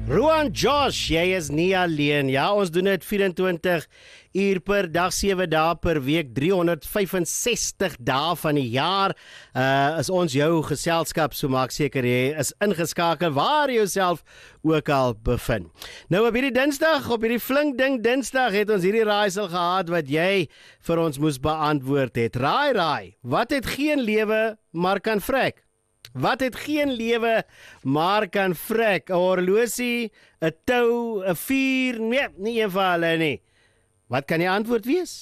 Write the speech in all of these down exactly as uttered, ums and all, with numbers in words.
Roan Josh, jy is nie alleen. Ja, ons doen dit vyf-en-twintig uur per dag, sewe dae per week, drie honderd vyf en sestig dae van die jaar. Uh, is ons jou geselskap, so maak seker jy is ingeskakel waar jy jouself ook al bevind. Nou op hierdie Dinsdag, op hierdie flink ding Dinsdag, het ons hierdie raaisel gehad wat jy vir ons moes beantwoord het. Raai, raai, wat het geen lewe, maar kan vrek? Wat het geen lewe, maar kan vrek? 'n Horlosie, 'n tou, 'n vuur? Nee, nie een van hulle nie. Wat kan die antwoord wees?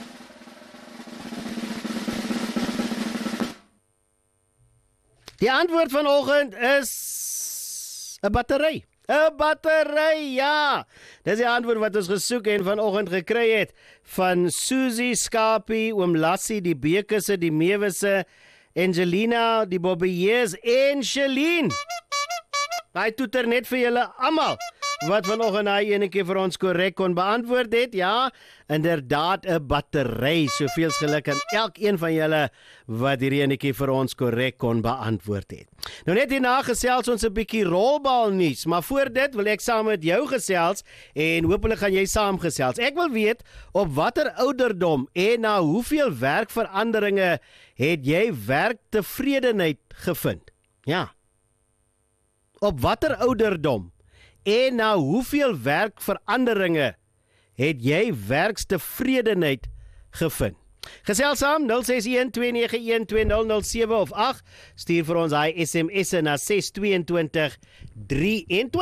Die antwoord vanoggend is 'n battery. 'n Battery, ja. Dis die antwoord wat ons gesoek en vanoggend gekry het van Susie, Skapie, oom Lassie, die Bekese, die Mewisse, Angelina, die Bobbieers en Shalene. Hy toeter net vir julle almal wat vanoggend hy enetjie vir ons korrek kon beantwoord het. Ja, inderdaad 'n battery. Soveel geluk aan elkeen van julle wat hierdie enetjie vir ons korrek kon beantwoord het. Nou net hierna gesels ons 'n bietjie rolbal nuus, maar voor dit wil ek saam met jou gesels en hopelik gaan jy saam gesels. Ek wil weet op watter ouderdom en na hoeveel werkveranderinge het jy werktevredenheid gevind? Ja. Op watter ouderdom en na hoeveel werkveranderinge het jy werkstevredenheid gevind? Gesels saam nul ses een twee nege een twee nul nul sewe of agt. Stuur vir ons hy S M S na ses twee twee drie een twee.